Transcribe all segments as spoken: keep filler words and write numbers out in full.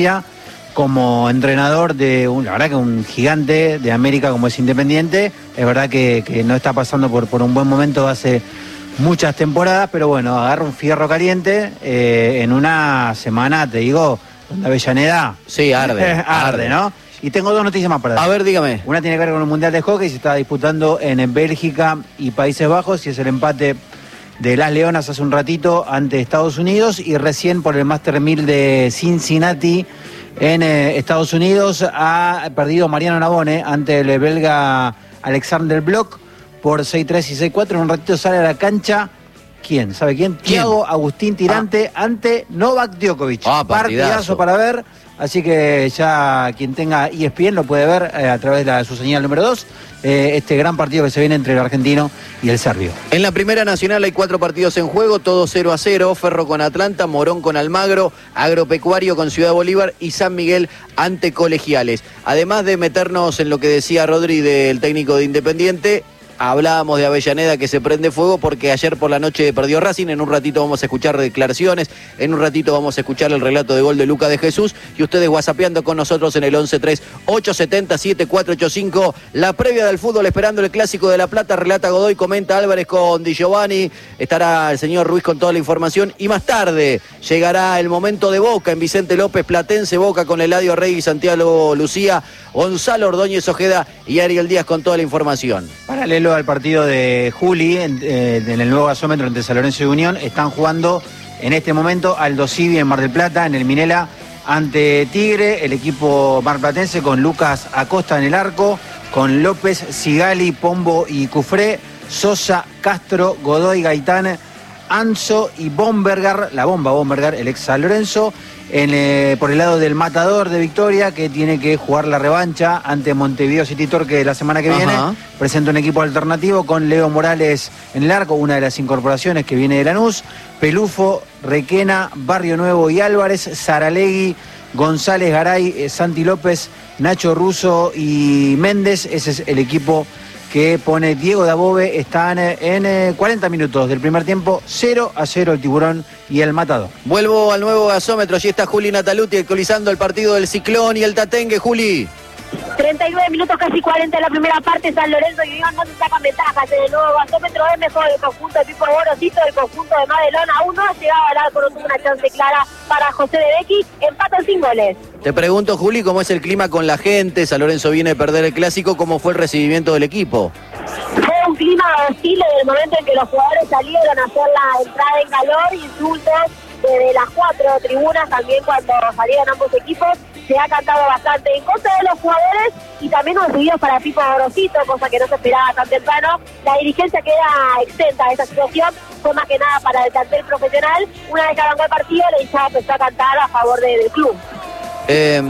como entrenador de, un, la verdad que un gigante de América como es Independiente. Es verdad que, que no está pasando por, por un buen momento hace muchas temporadas, pero bueno, agarra un fierro caliente eh, en una semana, te digo, donde Avellaneda... Sí, arde. arde, arde, ¿no? Y tengo dos noticias más para dar. A ver, dígame. Una tiene que ver con el Mundial de Hockey, se está disputando en Bélgica y Países Bajos, y es el empate de las Leonas hace un ratito ante Estados Unidos, y recién por el Master mil de Cincinnati en eh, Estados Unidos ha perdido Mariano Navone ante el belga Alexander Bloch por seis tres y seis cuatro. En un ratito sale a la cancha, ¿quién? ¿Sabe quién? ¿Quién? Thiago Agustín Tirante ah. ante Novak Djokovic. Ah, partidazo. Partidazo para ver. Así que ya quien tenga E S P N lo puede ver eh, a través de, la, de su señal número dos, eh, este gran partido que se viene entre el argentino y el serbio. En la Primera Nacional hay cuatro partidos en juego, todos cero a cero, Ferro con Atlanta, Morón con Almagro, Agropecuario con Ciudad Bolívar y San Miguel ante Colegiales. Además de meternos en lo que decía Rodri del técnico de Independiente, hablábamos de Avellaneda que se prende fuego porque ayer por la noche perdió Racing. En un ratito vamos a escuchar declaraciones, en un ratito vamos a escuchar el relato de gol de Luca de Jesús, y ustedes whatsappeando con nosotros en el once tres ocho siete cero siete cuatro ocho cinco. La previa del fútbol esperando el Clásico de La Plata, relata Godoy, comenta Álvarez con Di Giovanni, estará el señor Ruiz con toda la información, y más tarde llegará el momento de Boca en Vicente López, Platense Boca con Eladio Rey y Santiago Lucía, Gonzalo Ordóñez Ojeda y Ariel Díaz con toda la información. Paralelo al partido de Juli en, eh, en el nuevo gasómetro entre San Lorenzo y Unión, están jugando en este momento Aldo Civi en Mar del Plata, en el Minela, ante Tigre, el equipo marplatense con Lucas Acosta en el arco, con López, Sigali, Pombo y Cufré, Sosa, Castro, Godoy, Gaitán, Anzo y Bombergar, la bomba Bombergar, el ex San Lorenzo, en, eh, por el lado del matador de Victoria, que tiene que jugar la revancha ante Montevideo City Torque la semana que Ajá. viene. Presenta un equipo alternativo con Leo Morales en el arco, una de las incorporaciones que viene de Lanús, Pelufo, Requena, Barrio Nuevo y Álvarez, Saralegui, González, Garay, eh, Santi López, Nacho Russo y Méndez. Ese es el equipo que pone Diego Dabove. Están en eh, cuarenta minutos del primer tiempo, cero a cero el Tiburón y el Matador. Vuelvo al nuevo gasómetro, allí está Juli Nataluti alcoholizando el partido del Ciclón y el Tatengue. Juli. treinta y nueve minutos, casi cuarenta en la primera parte. San Lorenzo y Unión no se sacan ventajas en el nuevo gasómetro. Es mejor el conjunto de Pipo Borosito, el conjunto de Madelón. Aún no ha llegado al arco, no tuvo una chance clara para José de Becchi. Empatan sin goles. Te pregunto, Juli, ¿cómo es el clima con la gente? San Lorenzo viene a perder el Clásico. ¿Cómo fue el recibimiento del equipo? Fue un clima hostil desde el momento en que los jugadores salieron a hacer la entrada en calor, insultos desde las cuatro tribunas, también cuando salieron ambos equipos. Se ha cantado bastante en contra de los jugadores y también unos subidos para Pipo Borosito, cosa que no se esperaba tan temprano. La dirigencia queda exenta de esta situación, fue más que nada para el plantel profesional. Una vez que arrancó el partido, la hinchada empezó a cantar a favor de, del club. Eh,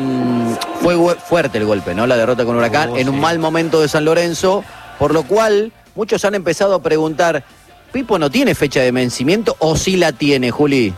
fue fuerte el golpe, ¿no? La derrota con Huracán, oh, en un sí. mal momento de San Lorenzo, por lo cual muchos han empezado a preguntar, ¿Pipo no tiene fecha de vencimiento o sí la tiene, Juli?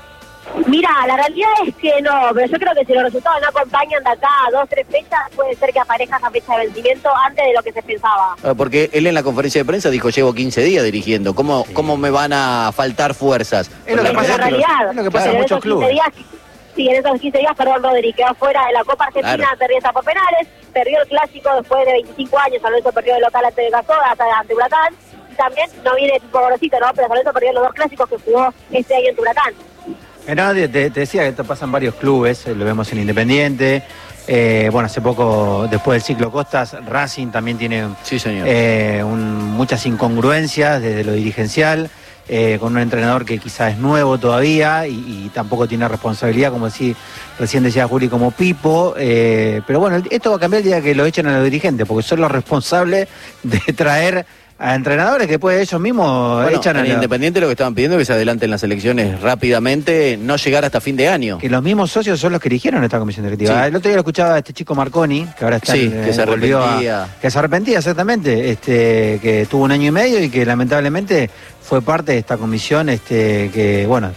Mira, la realidad es que no, pero yo creo que si los resultados no acompañan de acá a dos, tres fechas, puede ser que aparezca esa fecha de vencimiento antes de lo que se pensaba. Porque él en la conferencia de prensa dijo, llevo quince días dirigiendo, ¿cómo, sí. ¿cómo me van a faltar fuerzas? Es lo que pasa, la realidad, es lo que pasa en muchos clubes. Días, sí, en esos quince días, perdón, Rodri, quedó fuera de la Copa Argentina, claro. perdió esa por penales, perdió el Clásico después de veinticinco años, San Lorenzo perdió el local ante Gasoda, ante Huracán, y también no viene tipo Borosito, ¿no? Pero San Lorenzo perdió los dos clásicos que jugó este año en Huracán. No, te, te decía que esto pasa en varios clubes, lo vemos en Independiente, eh, bueno, hace poco, después del ciclo Costas, Racing también tiene sí, señor. Eh, un, muchas incongruencias desde lo dirigencial, eh, con un entrenador que quizás es nuevo todavía y, y tampoco tiene responsabilidad, como decía, recién decía Juli, como Pipo, eh, pero bueno, esto va a cambiar el día que lo echen a los dirigentes, porque son los responsables de traer a entrenadores que después ellos mismos bueno, echan a en la... Independiente lo que estaban pidiendo es que se adelanten las elecciones rápidamente, no llegar hasta fin de año. Que los mismos socios son los que eligieron esta comisión directiva. Sí. El otro día lo escuchaba a este chico Marconi, que ahora está sí, en, que se arrepentía. A, que se arrepentía, exactamente, este, que tuvo un año y medio y que lamentablemente fue parte de esta comisión, este, que bueno,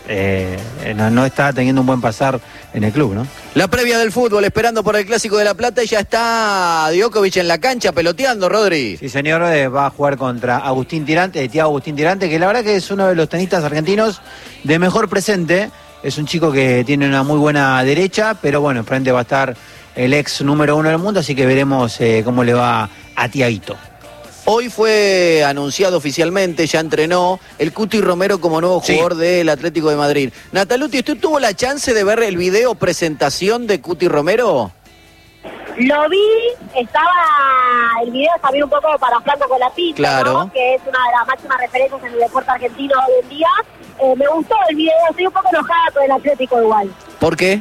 eh, no, no está teniendo un buen pasar en el club, ¿no? La previa del fútbol, esperando por el Clásico de La Plata, y ya está Djokovic en la cancha peloteando, Rodri. Sí, señor, eh, va a jugar contra Agustín Tirante, Thiago Agustín Tirante, que la verdad que es uno de los tenistas argentinos de mejor presente Es un chico que tiene una muy buena derecha, pero bueno, enfrente va a estar el ex número uno del mundo, así que veremos eh, cómo le va a Tiaguito. Hoy fue anunciado oficialmente, ya entrenó, el Cuti Romero como nuevo jugador sí. del Atlético de Madrid. Nataluti, ¿usted tuvo la chance de ver el video presentación de Cuti Romero? Lo vi, estaba el video también un poco para Franco Colapinto, claro. ¿no? Que es una de las máximas referencias en el deporte argentino hoy en día. Eh, me gustó el video, estoy un poco enojada con el Atlético igual. ¿Por qué?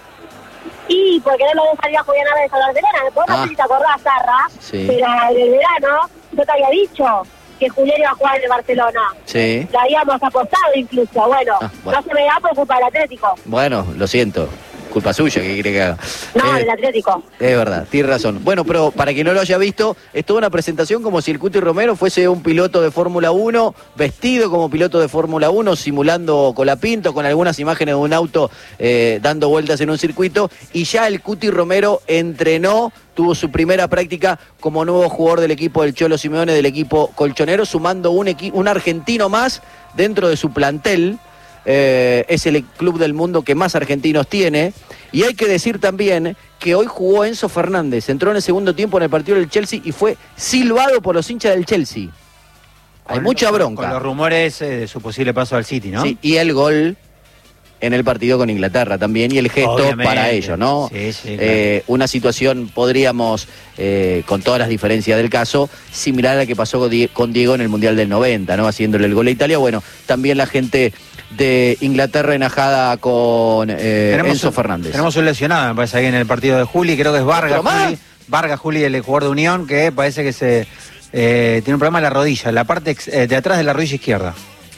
Y porque no lo dejaría jugar a de Barcelona. Después no sé si te acordás, Zarra, sí. pero en el verano yo te había dicho que Julián iba a jugar en el Barcelona. Sí. Lo habíamos apostado incluso. Bueno, ah, bueno, no se me da por culpa del Atlético. Bueno, lo siento. Culpa suya, ¿qué quiere que haga? No, eh, del Atlético. Es verdad, tiene razón. Bueno, pero para quien no lo haya visto, es toda una presentación como si el Cuti Romero fuese un piloto de Fórmula uno, vestido como piloto de Fórmula uno, simulando Colapinto, con algunas imágenes de un auto eh, dando vueltas en un circuito, y ya el Cuti Romero entrenó, tuvo su primera práctica como nuevo jugador del equipo del Cholo Simeone, del equipo colchonero, sumando un, equi- un argentino más dentro de su plantel. Eh, es el club del mundo que más argentinos tiene, y hay que decir también que hoy jugó Enzo Fernández, entró en el segundo tiempo en el partido del Chelsea y fue silbado por los hinchas del Chelsea. Hay con, mucha bronca. Con los rumores eh, de su posible paso al City, ¿no? Sí, y el gol en el partido con Inglaterra también, y el gesto obviamente para ellos, ¿no? Sí, sí, claro. eh, una situación, podríamos, eh, con todas las diferencias del caso, similar a la que pasó con Diego en el Mundial del noventa, ¿no? Haciéndole el gol a Italia. Bueno, también la gente de Inglaterra enajada con eh, Enzo un, Fernández. Tenemos un lesionado, me parece, ahí en el partido de Juli, creo que es Vargas Juli, Vargas Juli, el jugador de Unión, que parece que se eh, tiene un problema en la rodilla, en la parte eh, de atrás de la rodilla izquierda.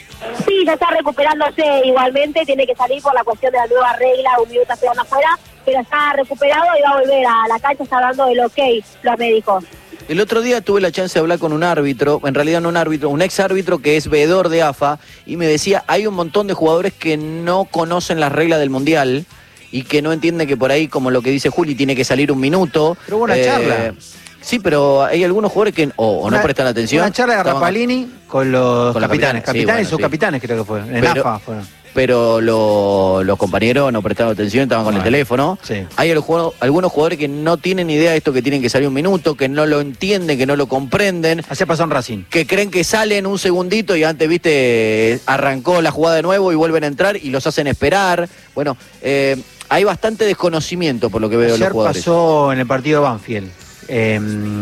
Sí, ya está recuperándose igualmente, tiene que salir por la cuestión de la nueva regla, un minuto quedando afuera, pero está recuperado y va a volver a la cancha, está dando el ok los médicos. El otro día tuve la chance de hablar con un árbitro, en realidad no un árbitro, un ex árbitro que es veedor de A F A, y me decía, hay un montón de jugadores que no conocen las reglas del Mundial y que no entienden que por ahí, como lo que dice Juli, tiene que salir un minuto. Pero hubo una eh, charla. Sí, pero hay algunos jugadores que o, o no una, prestan atención. Una charla de Rapalini con los con capitanes, capitanes, sí, capitanes bueno, y subcapitanes, sí. Creo que fue, en pero, A F A fueron. Pero lo, los compañeros no prestaron atención, estaban con bueno, el teléfono. Sí. Hay el, algunos jugadores que no tienen idea de esto, que tienen que salir un minuto, que no lo entienden, que no lo comprenden. Así pasó en Racing. Que creen que salen un segundito y antes, viste, arrancó la jugada de nuevo y vuelven a entrar y los hacen esperar. Bueno, eh, hay bastante desconocimiento por lo que veo de los jugadores. Ayer pasó en el partido de Banfield, eh,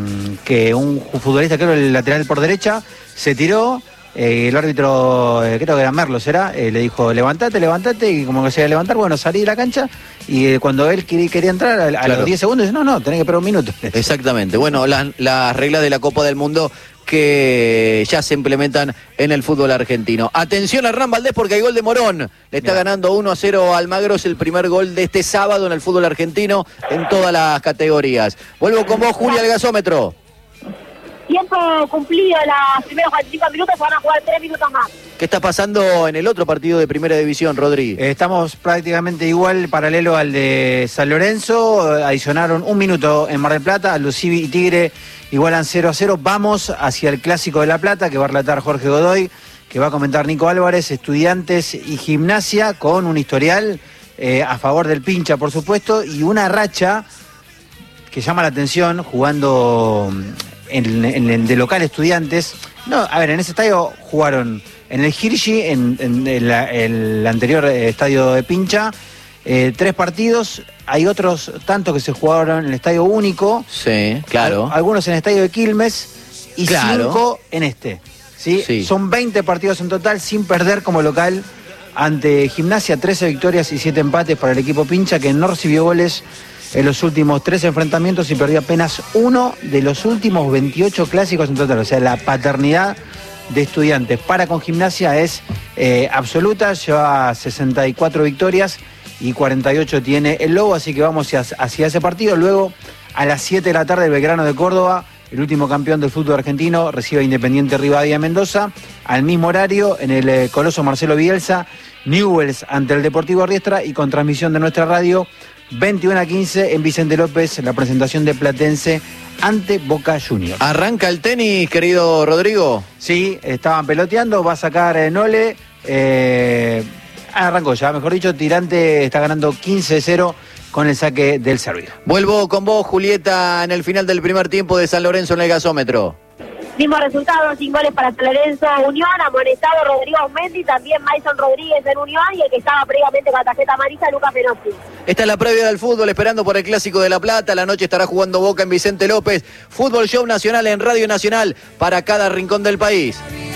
que un futbolista, creo el lateral por derecha, se tiró. Eh, el árbitro, eh, creo que era Merlo, ¿será? Eh, le dijo, levantate, levantate, y como que se iba a levantar, bueno, salí de la cancha, y eh, cuando él quería, quería entrar, a, a claro. los diez segundos, dice, no, no, tenés que esperar un minuto. Exactamente, bueno, las la reglas de la Copa del Mundo que ya se implementan en el fútbol argentino. Atención a Hernán Valdés porque hay gol de Morón. Le está Bien. ganando uno a cero a Almagro. Es el primer gol de este sábado en el fútbol argentino en todas las categorías. Vuelvo con vos, Julia, al gasómetro. Tiempo cumplido, los primeros cuarenta y cinco minutos, se van a jugar tres minutos más. ¿Qué está pasando en el otro partido de Primera División, Rodri? Eh, estamos prácticamente igual, paralelo al de San Lorenzo. Adicionaron un minuto en Mar del Plata. Aldo Civi y Tigre igualan cero a cero. Vamos hacia el Clásico de La Plata, que va a relatar Jorge Godoy, que va a comentar Nico Álvarez, Estudiantes y Gimnasia, con un historial eh, a favor del Pincha, por supuesto, y una racha que llama la atención, jugando en, en, en de local Estudiantes. No, a ver, en ese estadio jugaron en el Hirschi, en, en el, el anterior estadio de Pincha, eh, tres partidos. Hay otros tantos que se jugaron en el estadio único. Sí, claro. Algunos en el estadio de Quilmes y claro. cinco en este. ¿sí? Sí. Son veinte partidos en total sin perder como local ante Gimnasia. trece victorias y siete empates para el equipo Pincha, que no recibió goles en los últimos tres enfrentamientos y perdió apenas uno de los últimos veintiocho clásicos en total. O sea, la paternidad de Estudiantes para con Gimnasia es eh, absoluta. Lleva sesenta y cuatro victorias y cuarenta y ocho tiene el Lobo, así que vamos hacia, hacia ese partido. Luego, a las siete de la tarde, el Belgrano de Córdoba, el último campeón del fútbol argentino, recibe a Independiente Rivadavia Mendoza. Al mismo horario, en el eh, Coloso Marcelo Bielsa, Newell's ante el Deportivo Riestra, y con transmisión de nuestra radio, veintiuno a quince en Vicente López, la presentación de Platense ante Boca Juniors. ¿Arranca el tenis, querido Rodrigo? Sí, estaban peloteando, va a sacar eh, Nole. Eh, arrancó ya, mejor dicho, Tirante está ganando quince cero con el saque del serbio. Vuelvo con vos, Julieta, en el final del primer tiempo de San Lorenzo en el gasómetro. Mismo resultado, sin goles para San Lorenzo Unión, amonestado Rodrigo Mendy, también Mason Rodríguez en Unión y el que estaba previamente con la tarjeta amarilla, Lucas Fenosi. Esta es la previa del fútbol, esperando por el Clásico de La Plata. La noche estará jugando Boca en Vicente López. Fútbol Show Nacional en Radio Nacional para cada rincón del país.